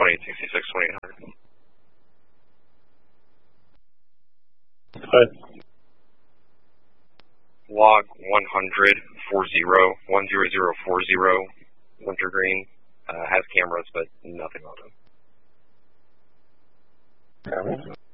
2866 2800. Hi. Log 10040 Wintergreen has cameras, but nothing on them. Cameras?